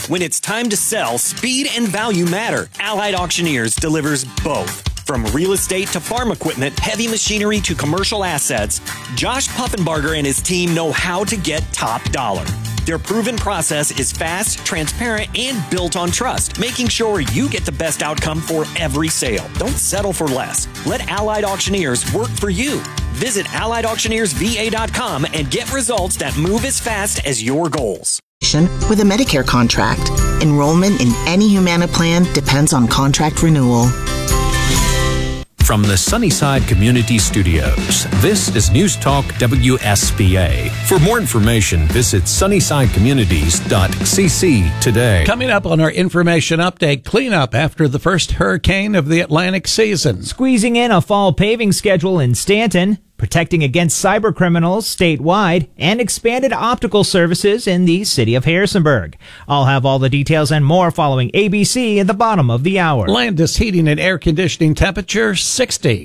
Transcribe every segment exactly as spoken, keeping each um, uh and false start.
When it's time to sell, speed and value matter. Allied Auctioneers delivers both. From real estate to farm equipment, heavy machinery to commercial assets, Josh Puffenbarger and his team know how to get top dollar. Their proven process is fast, transparent, and built on trust, making sure you get the best outcome for every sale. Don't settle for less. Let Allied Auctioneers work for you. Visit allied auctioneers v a dot com and get results that move as fast as your goals. With a Medicare contract, enrollment in any Humana plan depends on contract renewal. From the Sunnyside Community Studios, this is News Talk W S B A. For more information, visit sunnyside communities dot c c today. Coming up on our information update, cleanup after the first hurricane of the Atlantic season. Squeezing in a fall paving schedule in Stanton, protecting against cyber criminals statewide, and expanded optical services in the city of Harrisonburg. I'll have all the details and more following A B C at the bottom of the hour. Landis Heating and Air Conditioning temperature sixty.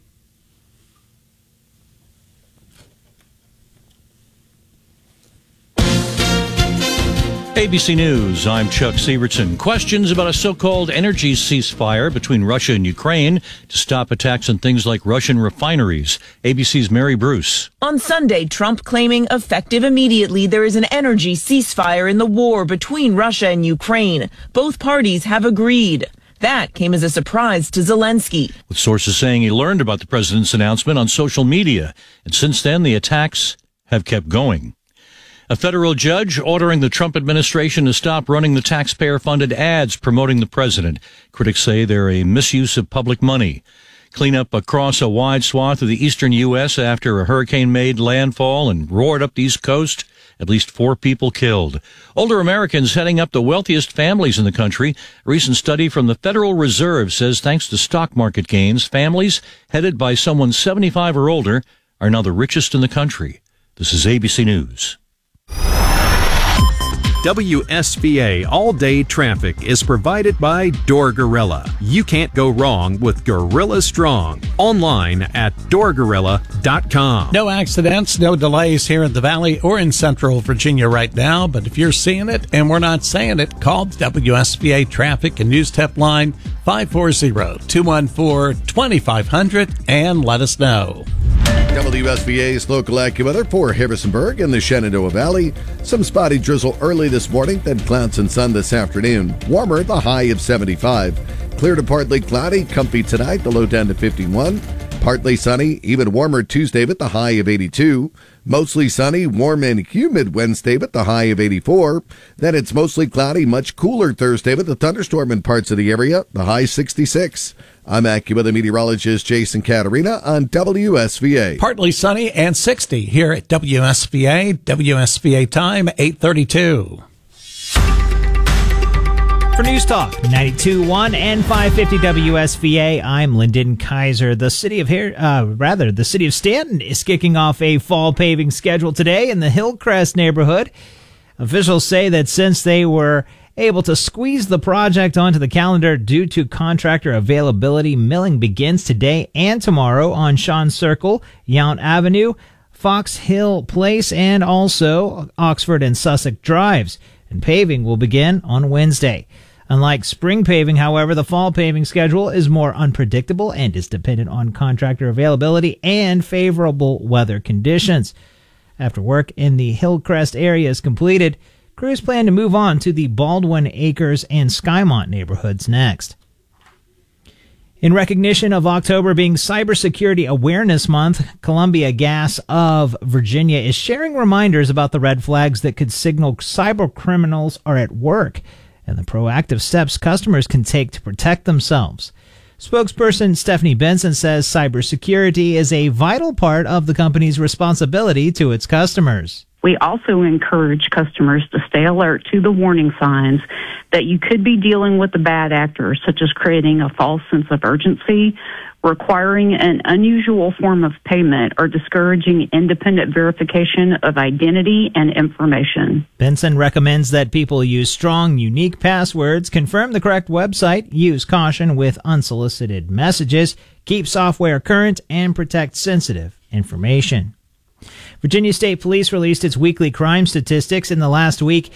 A B C News, I'm Chuck Sievertson. Questions about a so-called energy ceasefire between Russia and Ukraine to stop attacks on things like Russian refineries. A B C's Mary Bruce. On Sunday, Trump claiming effective immediately there is an energy ceasefire in the war between Russia and Ukraine. Both parties have agreed. That came as a surprise to Zelensky. With sources saying he learned about the president's announcement on social media, and since then the attacks have kept going. A federal judge ordering the Trump administration to stop running the taxpayer-funded ads promoting the president. Critics say they're a misuse of public money. Cleanup across a wide swath of the eastern U S after a hurricane made landfall and roared up the East Coast. At least four people killed. Older Americans heading up the wealthiest families in the country. A recent study from the Federal Reserve says thanks to stock market gains, families headed by someone seventy-five or older are now the richest in the country. This is A B C News. W S B A All-Day Traffic is provided by Door Gorilla. You can't go wrong with Gorilla Strong. Online at door gorilla dot com. No accidents, no delays here in the Valley or in Central Virginia right now, but if you're seeing it and we're not saying it, call the W S B A Traffic and News Tip line five four zero, two one four, two five zero zero and let us know. W S B A's local AccuWeather for Harrisonburg and the Shenandoah Valley. Some spotty drizzle early this morning, then clouds and sun this afternoon. Warmer, the high of seventy-five. Clear to partly cloudy, comfy tonight, the low down to fifty-one. Partly sunny, even warmer Tuesday with the high of eighty-two. Mostly sunny, warm and humid Wednesday with the high of eighty-four. Then it's mostly cloudy, much cooler Thursday with a thunderstorm in parts of the area, the high sixty-six. I'm AccuWeather meteorologist Jason Caterina on W S B A. Partly sunny and sixty here at W S B A. W S B A time, eight thirty-two. For News Talk ninety-two point one and five fifty W S V A, I'm Lyndon Kaiser. The city of here, uh, rather, the city of Stanton is kicking off a fall paving schedule today in the Hillcrest neighborhood. Officials say that since they were able to squeeze the project onto the calendar due to contractor availability, milling begins today and tomorrow on Sean Circle, Yount Avenue, Fox Hill Place, and also Oxford and Sussex Drives. And paving will begin on Wednesday. Unlike spring paving, however, the fall paving schedule is more unpredictable and is dependent on contractor availability and favorable weather conditions. After work in the Hillcrest area is completed, crews plan to move on to the Baldwin Acres and Skymont neighborhoods next. In recognition of October being Cybersecurity Awareness Month, Columbia Gas of Virginia is sharing reminders about the red flags that could signal cyber criminals are at work and the proactive steps customers can take to protect themselves. Spokesperson Stephanie Benson says cybersecurity is a vital part of the company's responsibility to its customers. We also encourage customers to stay alert to the warning signs that you could be dealing with the bad actors, such as creating a false sense of urgency, requiring an unusual form of payment, or discouraging independent verification of identity and information. Benson recommends that people use strong, unique passwords, confirm the correct website, use caution with unsolicited messages, keep software current, and protect sensitive information. Virginia State Police released its weekly crime statistics in the last week.